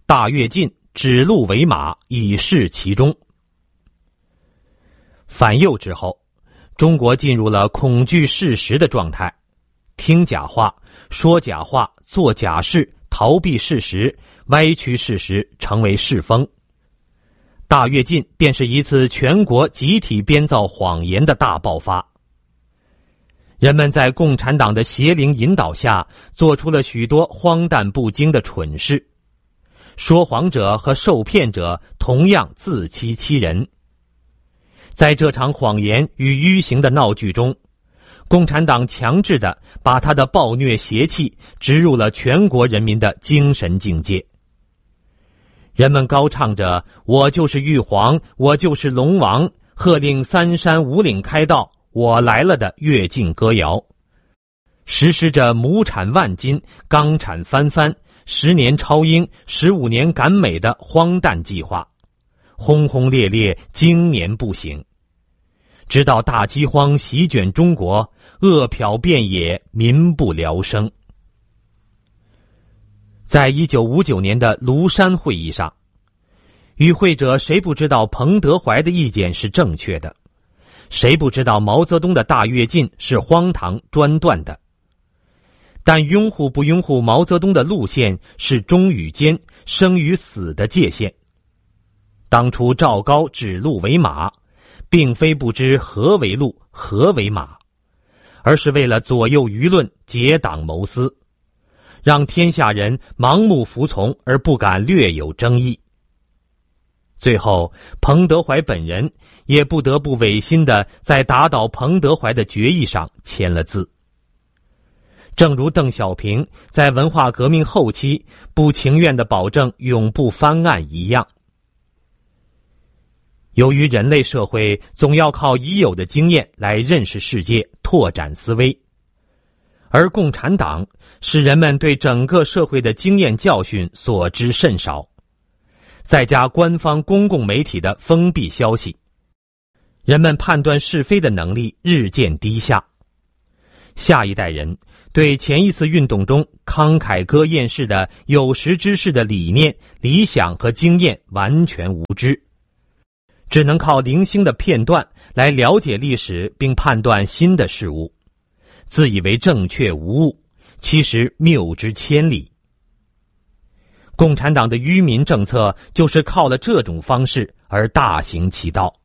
大跃进，指鹿为马，以示其中。反右之后，中国进入了恐惧事实的状态，听假话、说假话、做假事，逃避事实、歪曲事实成为世风。大跃进便是一次全国集体编造谎言的大爆发。人们在共产党的邪灵引导下，做出了许多荒诞不经的蠢事。说谎者和受骗者同样自欺欺人。在这场谎言与愚行的闹剧中，共产党强制地把他的暴虐邪气植入了全国人民的精神境界。人们高唱着“我就是玉皇，我就是龙王”，喝令三山五岭开道，我来了的跃进歌谣，实施着亩产万斤、钢产翻番、10年超英、15年赶美的荒诞计划，轰轰烈烈，经年不醒，直到大饥荒席卷中国，饿殍遍野，民不聊生。在1959年的庐山会议上，与会者谁不知道彭德怀的意见是正确的？谁不知道毛泽东的大跃进是荒唐专断的？但拥护不拥护毛泽东的路线是忠与奸、生与死的界限。当初赵高指鹿为马，并非不知何为鹿，何为马，而是为了左右舆论，结党谋私，让天下人盲目服从而不敢略有争议。最后，彭德怀本人也不得不违心地在打倒彭德怀的决议上签了字。正如邓小平在文化革命后期不情愿地保证永不翻案一样。由于人类社会总要靠已有的经验来认识世界、拓展思维，而共产党使人们对整个社会的经验教训所知甚少，再加官方公共媒体的封闭消息，人们判断是非的能力日渐低下。下一代人对前一次运动中慷慨歌艳式的有识之士的理念、理想和经验完全无知，只能靠零星的片段来了解历史并判断新的事物，自以为正确无误，其实谬之千里。共产党的愚民政策就是靠了这种方式而大行其道。